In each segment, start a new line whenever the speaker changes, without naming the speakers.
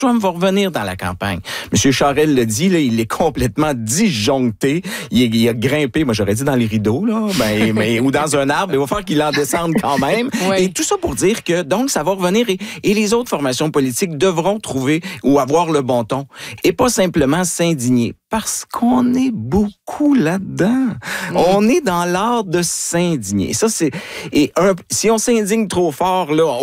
Trump va revenir dans la campagne. M. Charest le dit, là, il est complètement disjoncté. Il a grimpé, moi j'aurais dit dans les rideaux, là, ou dans un arbre. Il va falloir qu'il en descende quand même.
Oui.
Et tout ça pour dire que, donc, ça va revenir et les autres formations politiques devront trouver ou avoir le bon ton. Et pas simplement s'indigner. Parce qu'on est beaucoup là-dedans. On est dans l'art de s'indigner. Ça, si on s'indigne trop fort, là,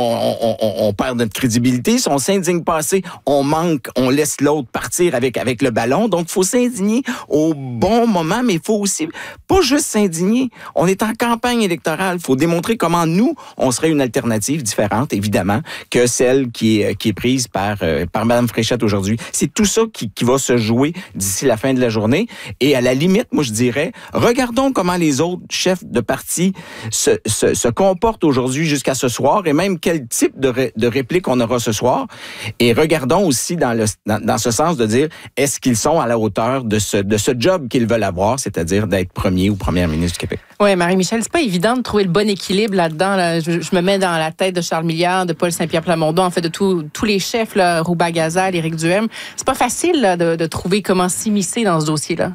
on perd notre crédibilité. Si on s'indigne pas assez, on manque, on laisse l'autre partir avec le ballon. Donc, il faut s'indigner au bon moment, mais il faut aussi pas juste s'indigner. On est en campagne électorale. Il faut démontrer comment nous, on serait une alternative différente, évidemment, que celle qui est prise par Mme Fréchette aujourd'hui. C'est tout ça qui va se jouer d'ici la fin de la journée. Et à la limite, moi, je dirais, regardons comment les autres chefs de parti se comportent aujourd'hui jusqu'à ce soir et même quel type de réplique on aura ce soir. Et regardons aussi dans ce sens de dire, est-ce qu'ils sont à la hauteur de ce job qu'ils veulent avoir, c'est-à-dire d'être premier ou première ministre du Québec?
Oui, Marie-Michel, c'est pas évident de trouver le bon équilibre là-dedans. Là. Je me mets dans la tête de Charles Milliard, de Paul Saint-Pierre Plamondon, en fait, de tous les chefs, là, Rouba Gazal, Éric Duhem. C'est pas facile là, de trouver comment s'immiscer dans ce dossier-là.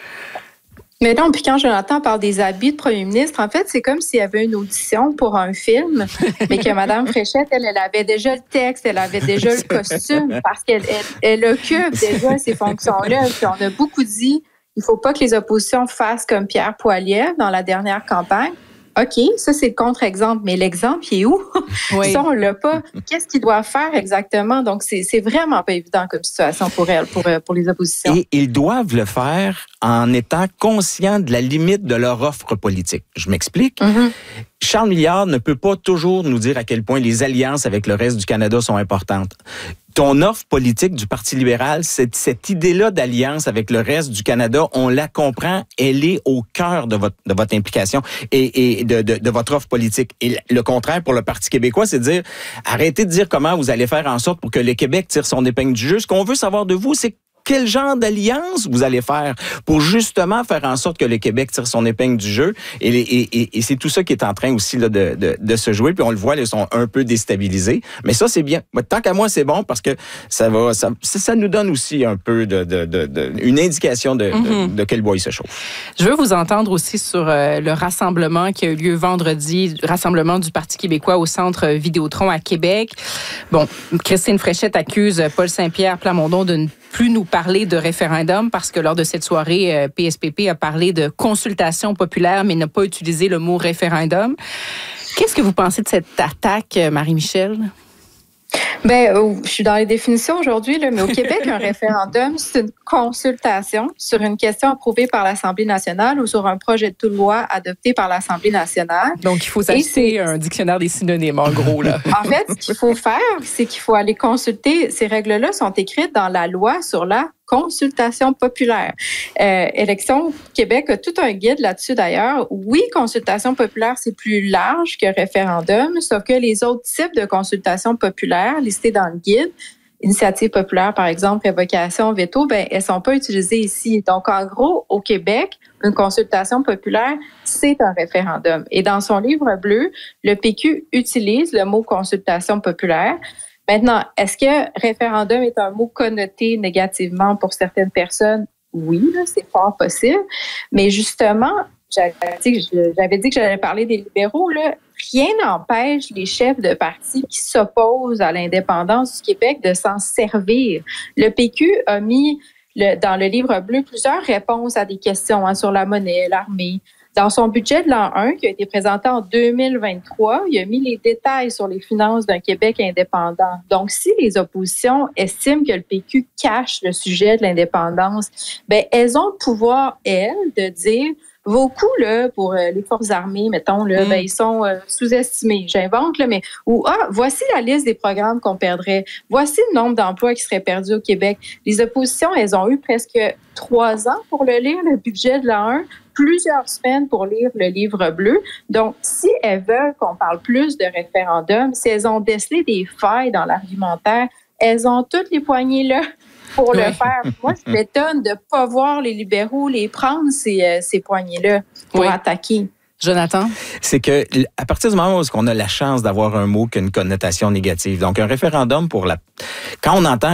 Mais non, puis quand Jonathan parle des habits de premier ministre, en fait, c'est comme s'il y avait une audition pour un film, mais que Mme Fréchette, elle avait déjà le texte, elle avait déjà le costume, parce qu'elle occupe déjà ces fonctions-là. Puis on a beaucoup dit, il faut pas que les oppositions fassent comme Pierre Poilievre dans la dernière campagne. OK, ça, c'est le contre-exemple. Mais l'exemple, il est où?
Oui.
Ça, on l'a pas. Qu'est-ce qu'ils doivent faire exactement? Donc, c'est vraiment pas évident comme situation pour elles, pour les oppositions.
Et ils doivent le faire en étant conscients de la limite de leur offre politique. Je m'explique. Mm-hmm. Charles Milliard ne peut pas toujours nous dire à quel point les alliances avec le reste du Canada sont importantes. Ton offre politique du Parti libéral, cette idée-là d'alliance avec le reste du Canada, on la comprend, elle est au cœur de votre implication et de votre offre politique. Et le contraire pour le Parti québécois, c'est de dire, arrêtez de dire comment vous allez faire en sorte pour que le Québec tire son épingle du jeu. Ce qu'on veut savoir de vous, c'est quel genre d'alliance vous allez faire pour justement faire en sorte que le Québec tire son épingle du jeu. Et c'est tout ça qui est en train aussi là, de se jouer. Puis on le voit, ils sont un peu déstabilisés. Mais ça, c'est bien. Tant qu'à moi, c'est bon parce que ça nous donne aussi un peu une indication de quel bois il se chauffe.
Je veux vous entendre aussi sur le rassemblement qui a eu lieu vendredi, le rassemblement du Parti québécois au Centre Vidéotron à Québec. Bon, Christine Fréchette accuse Paul Saint-Pierre Plamondon de ne plus nous parler de référendum parce que lors de cette soirée, PSPP a parlé de consultation populaire, mais n'a pas utilisé le mot référendum. Qu'est-ce que vous pensez de cette attaque, Marie-Michel?
Je suis dans les définitions aujourd'hui, là, mais au Québec, un référendum, c'est une consultation sur une question approuvée par l'Assemblée nationale ou sur un projet de loi adopté par l'Assemblée nationale.
Donc, il faut s'acheter un dictionnaire des synonymes, en gros. Là.
En fait, ce qu'il faut faire, c'est qu'il faut aller consulter. Ces règles-là sont écrites dans la loi sur la consultation populaire. Élections Québec a tout un guide là-dessus d'ailleurs. Oui, consultation populaire, c'est plus large que référendum, sauf que les autres types de consultation populaire listés dans le guide, initiative populaire par exemple, révocation, veto, elles sont pas utilisées ici. Donc en gros, au Québec, une consultation populaire, c'est un référendum. Et dans son livre bleu, le PQ utilise le mot consultation populaire. Maintenant, est-ce que référendum est un mot connoté négativement pour certaines personnes? Oui, là, c'est fort possible. Mais justement, j'avais dit que j'allais parler des libéraux. Là. Rien n'empêche les chefs de parti qui s'opposent à l'indépendance du Québec de s'en servir. Le PQ a mis dans le livre bleu plusieurs réponses à des questions sur la monnaie, l'armée. Dans son budget de l'an 1, qui a été présenté en 2023, il a mis les détails sur les finances d'un Québec indépendant. Donc, si les oppositions estiment que le PQ cache le sujet de l'indépendance, elles ont le pouvoir, elles, de dire vos coûts là, pour les forces armées, mettons, là, ils sont sous-estimés. J'invente, là, mais voici la liste des programmes qu'on perdrait. Voici le nombre d'emplois qui seraient perdus au Québec. Les oppositions, elles ont eu presque 3 ans pour le lire, le budget de l'an 1, plusieurs semaines pour lire le livre bleu. Donc, si elles veulent qu'on parle plus de référendum, si elles ont décelé des failles dans l'argumentaire, elles ont toutes les poignées là pour le faire. Moi, je m'étonne de ne pas voir les libéraux les prendre, ces poignées-là, pour attaquer.
Jonathan?
C'est que à partir du moment où on a la chance d'avoir un mot qui a une connotation négative, donc un référendum quand on entend